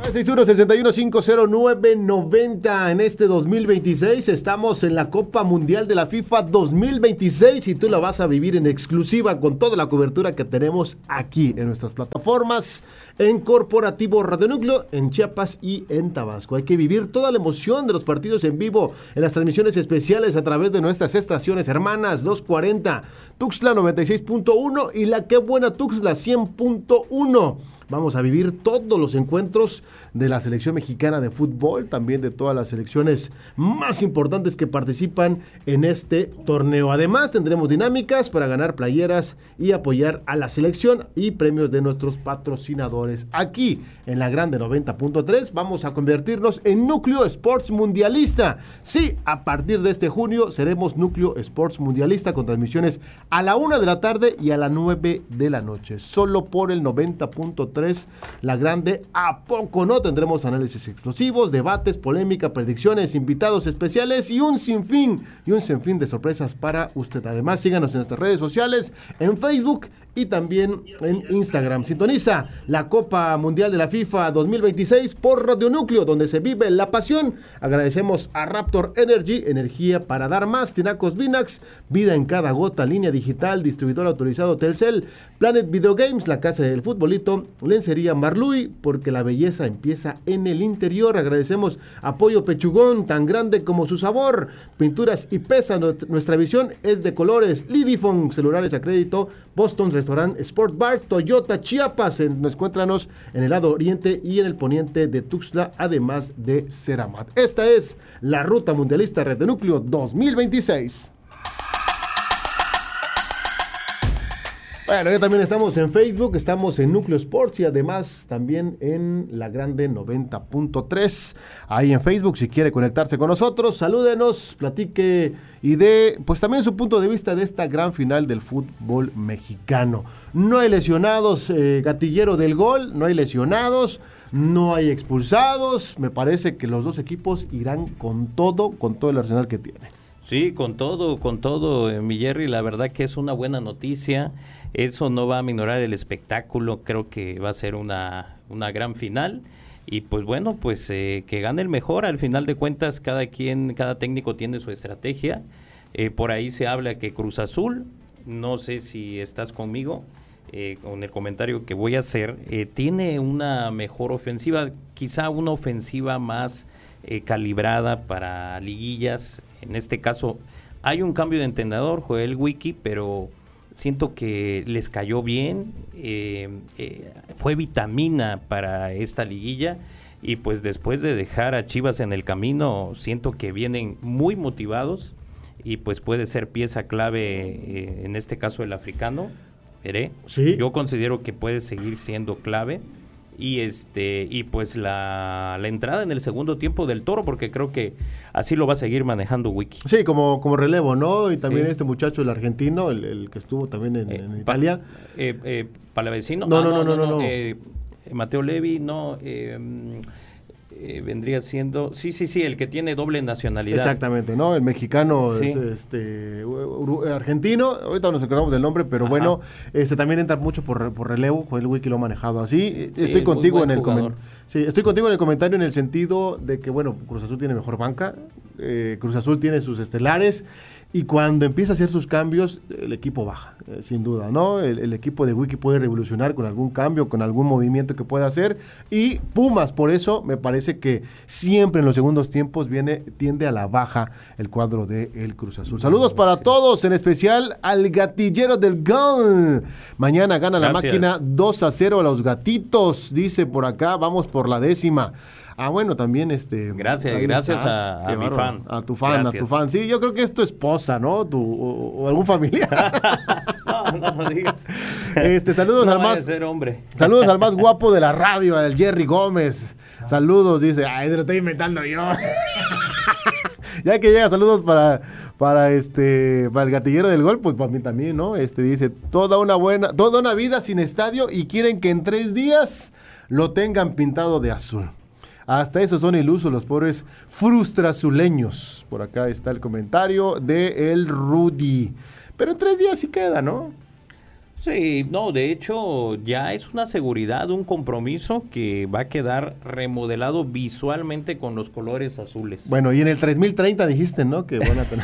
961-61-50990 en este 2026. Estamos en la Copa Mundial de la FIFA 2026 y tú la vas a vivir en exclusiva con toda la cobertura que tenemos aquí en nuestras plataformas, en Corporativo Radio Núcleo, en Chiapas y en Tabasco. Hay que vivir toda la emoción de los partidos en vivo en las transmisiones especiales a través de nuestras estaciones hermanas, los 40, Tuxtla 96.1 y la Qué Buena Tuxtla 100.1. Vamos a vivir todos los encuentros de la selección mexicana de fútbol, también de todas las selecciones más importantes que participan en este torneo. Además, tendremos dinámicas para ganar playeras y apoyar a la selección y premios de nuestros patrocinadores. Aquí, en la Grande 90.3, vamos a convertirnos en Núcleo Sports Mundialista. Sí, a partir de este junio seremos Núcleo Sports Mundialista con transmisiones a la 1 de la tarde y a las 9 de la noche. Solo por el 90.3. La Grande, ¿a poco no? Tendremos análisis explosivos, debates, polémica, predicciones, invitados especiales y un sinfín de sorpresas para usted. Además, síganos en nuestras redes sociales, en Facebook y también en Instagram. Sintoniza la Copa Mundial de la FIFA 2026 por Radio Núcleo, donde se vive la pasión. Agradecemos a Raptor Energy, energía para dar más, Tinacos Vinax, vida en cada gota, línea digital, distribuidor autorizado Telcel, Planet Video Games, la casa del futbolito, Lencería Marluy, porque la belleza empieza en el interior. Agradecemos a Pollo Pechugón, tan grande como su sabor, pinturas y pesa, nuestra visión es de colores. Lidifone, celulares a crédito, Boston Restaurant Sport Bars, Toyota Chiapas, nos encuéntranos en el lado oriente y en el poniente de Tuxtla, además de Ceramat. Esta es la Ruta Mundialista Red de Núcleo 2026. Bueno, ya también estamos en Facebook, estamos en Núcleo Sports y además también en La Grande 90.3. Ahí en Facebook, si quiere conectarse con nosotros, salúdenos, platique y dé pues también su punto de vista de esta gran final del fútbol mexicano. No hay lesionados, gatillero del gol, no hay lesionados, no hay expulsados. Me parece que los dos equipos irán con todo el arsenal que tienen. Sí, con todo, mi Jerry, la verdad que es una buena noticia. Eso no va a minorar el espectáculo, creo que va a ser una gran final. Y pues bueno, pues que gane el mejor. Al final de cuentas, cada técnico tiene su estrategia. Por ahí se habla que Cruz Azul, no sé si estás conmigo, con el comentario que voy a hacer, tiene una mejor ofensiva, quizá una ofensiva más calibrada para liguillas. En este caso hay un cambio de entrenador, Joel Wiki, pero siento que les cayó bien, fue vitamina para esta liguilla y pues después de dejar a Chivas en el camino, siento que vienen muy motivados y pues puede ser pieza clave, en este caso el africano, ¿Sí? Yo considero que puede seguir siendo clave. Y pues la entrada en el segundo tiempo del Toro, porque creo que así lo va a seguir manejando Wiki. Sí, como relevo, ¿no? Y también este muchacho, el argentino, el que estuvo también en Italia. Palavecino. No. Mateo Levi, vendría siendo, sí, el que tiene doble nacionalidad. Exactamente, ¿no? El mexicano, sí. Argentino, ahorita nos acordamos del nombre, pero bueno, también entra mucho por relevo, Joel Wiki lo ha manejado así. Sí, estoy contigo en el comentario en el sentido de que, bueno, Cruz Azul tiene mejor banca, Cruz Azul tiene sus estelares, y cuando empieza a hacer sus cambios, el equipo baja, sin duda, ¿no? El equipo de Wiki puede revolucionar con algún cambio, con algún movimiento que pueda hacer, y Pumas, por eso me parece que siempre en los segundos tiempos tiende a la baja el cuadro de el Cruz Azul. Saludos para todos, en especial al gatillero del gol. Mañana gana la máquina 2-0 a los gatitos, dice por acá, vamos por la 10ª. Bueno, también Gracias a mi fan. A tu fan. Sí, yo creo que es tu esposa, ¿no? O algún familiar. No digas. Saludos al más. Saludos al más guapo de la radio, al Jerry Gómez. Saludos, dice. Ay, se lo estoy inventando yo. Ya que llega, saludos para el gatillero del gol, pues para mí también, ¿no? Dice, toda una vida sin estadio y quieren que en 3 días lo tengan pintado de azul. Hasta eso son ilusos los pobres frustrazuleños. Por acá está el comentario de el Rudy. Pero en 3 días sí queda, ¿no? Sí, no, de hecho ya es una seguridad, un compromiso que va a quedar remodelado visualmente con los colores azules. Bueno, y en el 3030 dijiste, ¿no? Que van a tener...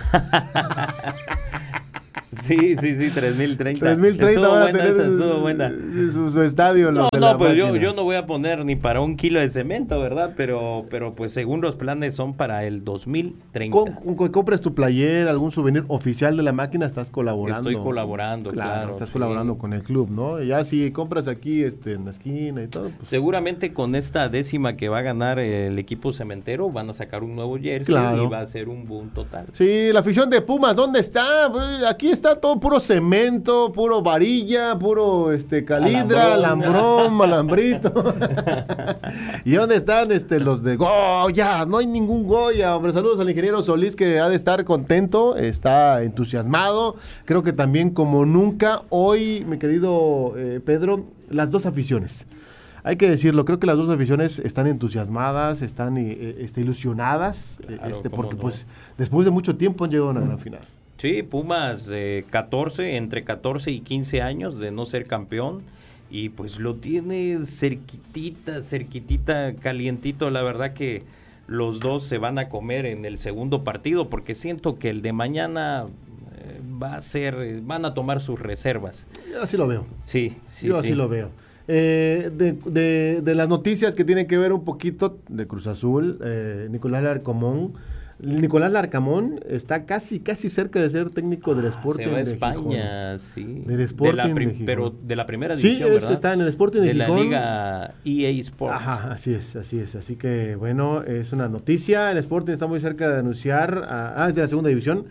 Sí, 3030. 3030 estuvo buena esa, estuvo buena. Su estadio. No, pues yo no voy a poner ni para 1 kilo de cemento, ¿verdad? Pero pues según los planes son para el 2030. Con compres tu playera, algún souvenir oficial de la máquina, estás colaborando. Estoy colaborando, claro. Estás sí. colaborando con el club, ¿no? Ya si compras aquí en la esquina y todo, pues... Seguramente con esta 10ª que va a ganar el equipo cementero van a sacar un nuevo jersey, claro, y va a ser un boom total. Sí, la afición de Pumas, ¿dónde está? Aquí está todo puro cemento, puro varilla, puro calidra, alambrón, malambrito. ¿Y dónde están los de Goya? No hay ningún Goya, hombre. Saludos al ingeniero Solís, que ha de estar contento, está entusiasmado. Creo que también como nunca hoy, mi querido Pedro, las dos aficiones. Hay que decirlo, creo que las dos aficiones están entusiasmadas, están ilusionadas, Claro, porque no. pues después de mucho tiempo han llegado a una gran final. Sí, Pumas entre 14 y 15 años de no ser campeón, y pues lo tiene cerquitita, calientito. La verdad que los dos se van a comer en el segundo partido, porque siento que el de mañana van a tomar sus reservas. Yo así lo veo. Sí. Yo así lo veo. De las noticias que tienen que ver un poquito de Cruz Azul, Nicolás Larcamón está casi cerca de ser técnico del Sporting se va a de España, Gijón. sí. Del Sporting de Gijón. Pero de la primera división, sí, ¿verdad? está en el Sporting de Gijón. De la liga EA Sports. Ajá, así es. Así que, bueno, es una noticia. El Sporting está muy cerca de anunciar, es de la segunda división,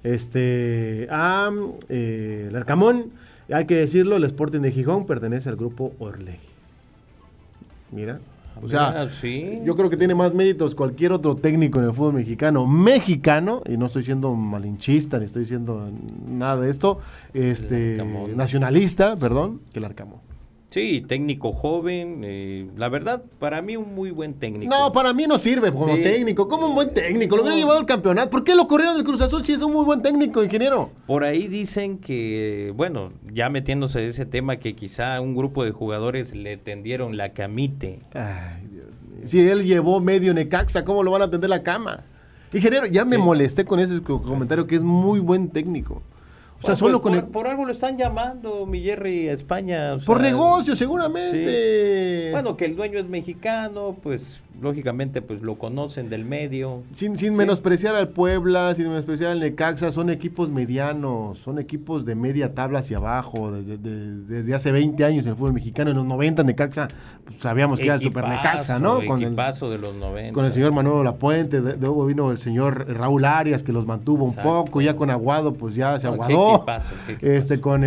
Larcamón. Hay que decirlo, el Sporting de Gijón pertenece al grupo Orlegui. Mira. O sea, sí. Yo creo que tiene más méritos cualquier otro técnico en el fútbol mexicano, y no estoy siendo malinchista, ni estoy diciendo nada de esto, nacionalista, perdón, que el Arcamón. Sí, técnico joven, la verdad, para mí un muy buen técnico. No, para mí no sirve como técnico. ¿Cómo un buen técnico? Lo hubiera llevado al campeonato. ¿Por qué lo corrieron del Cruz Azul si es un muy buen técnico, ingeniero? Por ahí dicen que, bueno, ya metiéndose en ese tema, que quizá un grupo de jugadores le tendieron la camite. Ay, Dios mío. Si él llevó medio Necaxa, ¿cómo lo van a tender la cama? Ingeniero, ya me molesté con ese comentario, que es muy buen técnico. O sea, solo pues con por algo lo están llamando, mi Jerry, a España. Por negocio, seguramente. Sí. Bueno, que el dueño es mexicano, pues lógicamente pues lo conocen del medio. Sin menospreciar al Puebla, sin menospreciar al Necaxa, son equipos medianos, son equipos de media tabla hacia abajo. Desde hace 20 años en el fútbol mexicano, en los 90 Necaxa, pues, sabíamos que era el Super Necaxa, ¿no? Equipazo de los 90. Con el señor Manuel Lapuente, luego vino el señor Raúl Arias, que los mantuvo un poco, ya con Aguado pues ya se aguadó. Qué equipazo. Con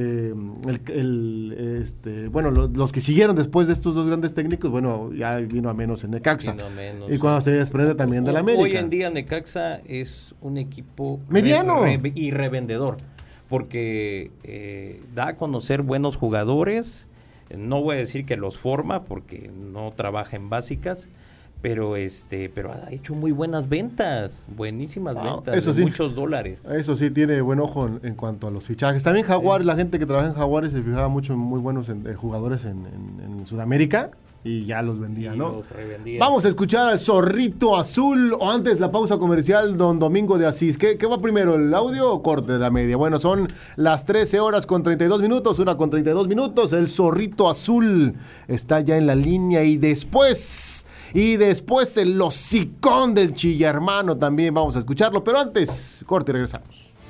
bueno, los que siguieron después de estos dos grandes técnicos, bueno, ya vino a menos en Necaxa. Y cuando se desprende también de la América. Hoy en día Necaxa es un equipo mediano y revendedor, porque da a conocer buenos jugadores. No voy a decir que los forma, porque no trabaja en básicas, pero ha hecho muy buenas ventas, buenísimas ventas, eso sí, muchos dólares. Eso sí, tiene buen ojo en cuanto a los fichajes. También Jaguares, la gente que trabaja en Jaguares se fijaba mucho en muy buenos jugadores en Sudamérica y ya los vendía, ¿no? Los revendía. Vamos a escuchar al Zorrito Azul, o antes la pausa comercial, don Domingo de Asís. ¿Qué va primero, el audio o corte de la media? Bueno, son las 13 horas con 32 minutos, 1:32. El Zorrito Azul está ya en la línea y después el hocicón del Chillermano también vamos a escucharlo, pero antes, corte y regresamos.